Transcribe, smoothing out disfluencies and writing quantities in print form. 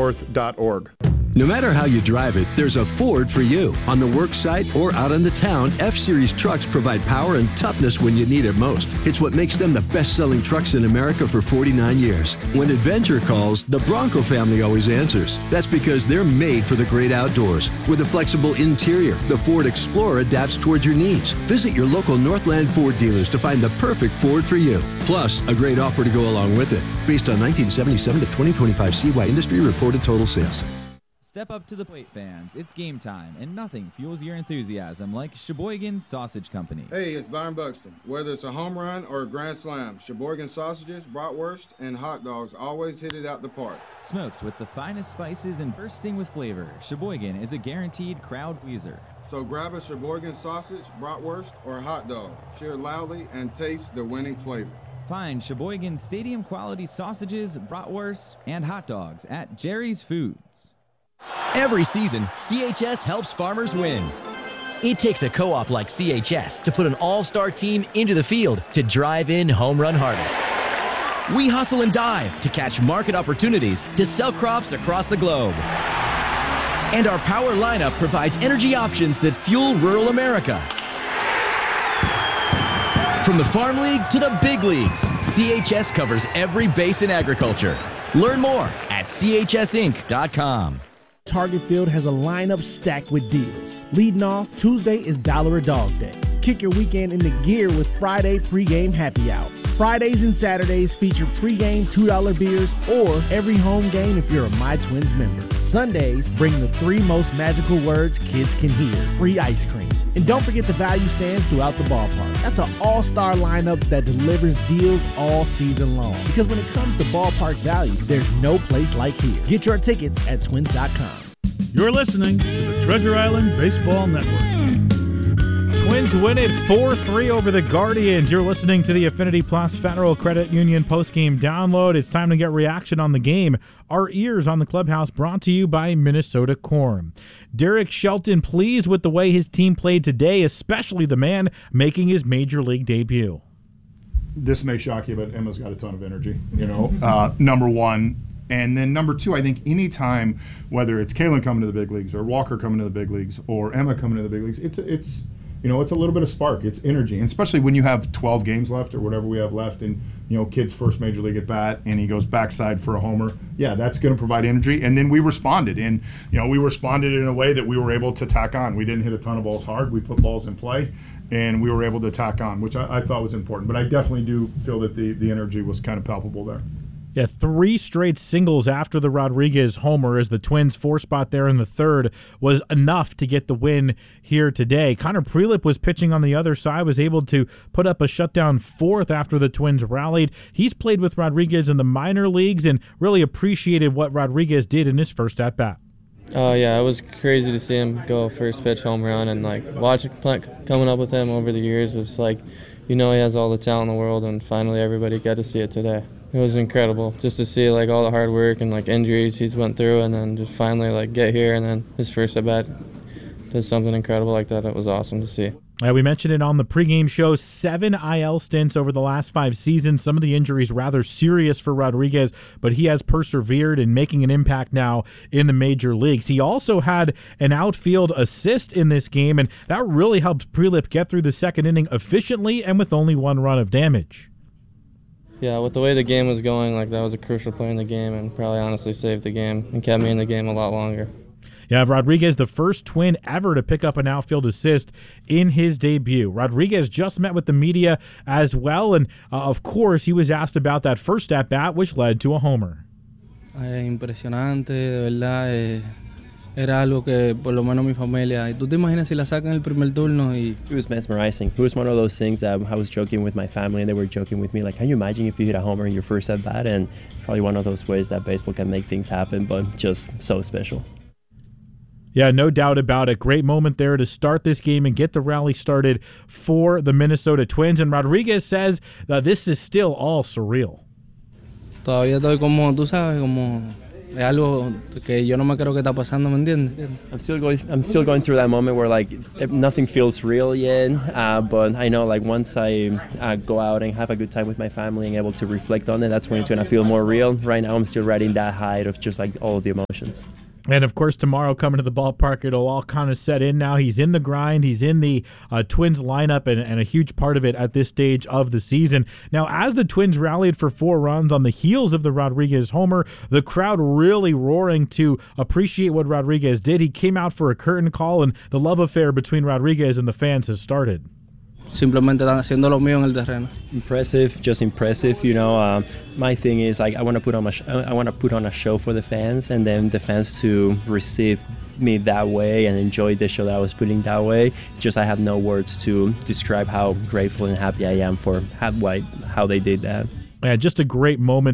fordnorth.org. No matter how you drive it, there's a Ford for you. On the work site or out in the town, F-Series trucks provide power and toughness when you need it most. It's what makes them the best-selling trucks in America for 49 years. When adventure calls, the Bronco family always answers. That's because they're made for the great outdoors. With a flexible interior, the Ford Explorer adapts towards your needs. Visit your local Northland Ford dealers to find the perfect Ford for you. Plus, a great offer to go along with it. Based on 1977 to 2025 CY industry reported total sales. Step up to the plate, fans. It's game time, and nothing fuels your enthusiasm like Sheboygan Sausage Company. Hey, it's Byron Buxton. Whether it's a home run or a grand slam, Sheboygan sausages, bratwurst, and hot dogs always hit it out the park. Smoked with the finest spices and bursting with flavor, Sheboygan is a guaranteed crowd pleaser. So grab a Sheboygan sausage, bratwurst, or hot dog. Cheer loudly and taste the winning flavor. Find Sheboygan Stadium quality sausages, bratwurst, and hot dogs at Jerry's Foods. Every season, CHS helps farmers win. It takes a co-op like CHS to put an all-star team into the field to drive in home run harvests. We hustle and dive to catch market opportunities to sell crops across the globe. And our power lineup provides energy options that fuel rural America. From the Farm League to the big leagues, CHS covers every base in agriculture. Learn more at chsinc.com. Target Field has a lineup stacked with deals. Leading off, Tuesday is $1 a Dog Day. Kick your weekend into gear with Friday pregame happy hour. Fridays and Saturdays feature pregame $2 beers or every home game if you're a My Twins member. Sundays bring the 3 most magical words kids can hear: free ice cream. And don't forget the value stands throughout the ballpark. That's an all-star lineup that delivers deals all season long. Because when it comes to ballpark value, there's no place like here. Get your tickets at twins.com. You're listening to the Treasure Island Baseball Network. Twins win it 4-3 over the Guardians. You're listening to the Affinity Plus Federal Credit Union postgame download. It's time to get reaction on the game. Our ears on the clubhouse brought to you by Minnesota Corn. Derek Shelton pleased with the way his team played today, especially the man making his major league debut. This may shock you, but Emma's got a ton of energy, number one. And then number two, I think anytime, whether it's Kalen coming to the big leagues or Walker coming to the big leagues or Emma coming to the big leagues, it's a little bit of spark. It's energy. And especially when you have 12 games left or whatever we have left and, kid's first major league at bat and he goes backside for a homer. Yeah, that's going to provide energy. And then we responded. And, we responded in a way that we were able to tack on. We didn't hit a ton of balls hard. We put balls in play and we were able to tack on, which I thought was important. But I definitely do feel that the energy was kind of palpable there. Yeah, 3 straight singles after the Rodriguez homer as the Twins' 4 spot there in the third was enough to get the win here today. Connor Prelip was pitching on the other side, was able to put up a shutdown 4th after the Twins rallied. He's played with Rodriguez in the minor leagues and really appreciated what Rodriguez did in his first at-bat. Oh, yeah, it was crazy to see him go first pitch home run, and watching coming up with him over the years was he has all the talent in the world, and finally everybody got to see it today. It was incredible just to see all the hard work and injuries he's went through, and then just finally get here, and then his first at bat does something incredible like that. It was awesome to see. We mentioned it on the pregame show, 7 IL stints over the last 5 seasons. Some of the injuries rather serious for Rodriguez, but he has persevered in making an impact now in the major leagues. He also had an outfield assist in this game, and that really helped Prelip get through the second inning efficiently and with only 1 run of damage. Yeah, with the way the game was going, that was a crucial play in the game and probably honestly saved the game and kept me in the game a lot longer. Yeah, Rodriguez, the first Twin ever to pick up an outfield assist in his debut. Rodriguez just met with the media as well, and of course he was asked about that first at-bat, which led to a homer. Impresionante, de verdad. Era algo que por lo menos mi familia. ¿Tú te imaginas si la sacan el primer turno? It was mesmerizing. It was one of those things that I was joking with my family, and they were joking with me. Can you imagine if you hit a homer in your first at bat? And probably one of those ways that baseball can make things happen, but just so special. Yeah, no doubt about it. Great moment there to start this game and get the rally started for the Minnesota Twins. And Rodriguez says that this is still all surreal. Todavía estoy como, tú sabes, como es algo que yo no me creo que está pasando, ¿me entiendes? I'm still going through that moment where like nothing feels real yet, but I know like once I go out and have a good time with my family and able to reflect on it, that's when it's gonna feel more real. Right now I'm still riding that high of just like all of the emotions. And, of course, tomorrow coming to the ballpark, it'll all kind of set in now. He's in the grind. He's in the Twins lineup and a huge part of it at this stage of the season. Now, as the Twins rallied for 4 runs on the heels of the Rodriguez homer, the crowd really roaring to appreciate what Rodriguez did. He came out for a curtain call, and the love affair between Rodriguez and the fans has started. Simplemente están haciendo lo mío en el terreno. Impressive, just impressive. You know, my thing is like I want to put on a show for the fans, and then the fans to receive me that way and enjoy the show that I was putting that way. Just I have no words to describe how grateful and happy I am for how they did that. Just a great moment.